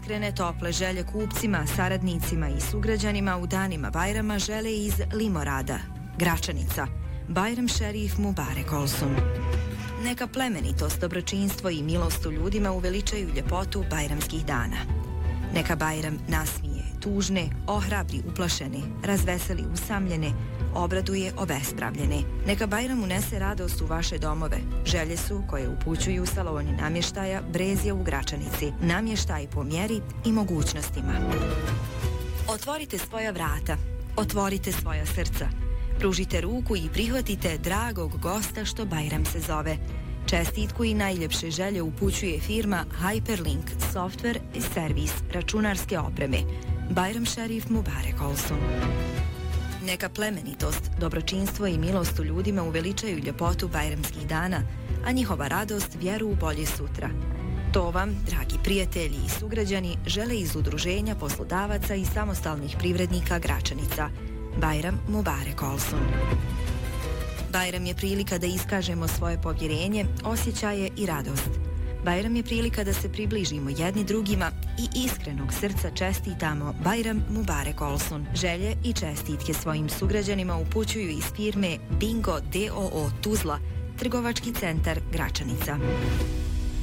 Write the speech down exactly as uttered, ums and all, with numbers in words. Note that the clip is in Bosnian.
iskrene tople želje kupcima, saradnicima i sugrađanima u danima Bajrama žele iz Limorada, Gračanica. Bajram šerif Mubarek Olsun. Neka plemenitost, dobročinstvo i milost u ljudima uveličaju ljepotu bajramskih dana. Neka Bajram nasmije tužne, ohrabri uplašene, razveseli usamljene, obraduje obespravljene. Neka Bajram unese radost u vaše domove. Želje su koje upućuju saloni namještaja Brezje u Gračanici. Namještaj po mjeri i mogućnostima. Otvorite svoja vrata, otvorite svoja srca. Pružite ruku i prihvatite dragog gosta što Bajram se zove. Čestitku i najljepše želje upućuje firma Hyperlink Software i servis računarske opreme. Bajram šerif Mubarek Olsun. Neka plemenitost, dobročinstvo i milost u ljudima uveličaju ljepotu bajramskih dana, a njihova radost vjeru u bolje sutra. To vam, dragi prijatelji i sugrađani, žele iz Udruženja poslodavaca i samostalnih privrednika Gračanica. Bajram Mubarek Olsun. Bajram je prilika da iskažemo svoje povjerenje, osjećaje i radost. Bajram je prilika da se približimo jedni drugima i iskrenog srca čestitamo Bajram Mubarek Olsun. Želje i čestitke svojim sugrađanima upućuju iz firme Bingo d o o Tuzla, trgovački centar Gračanica.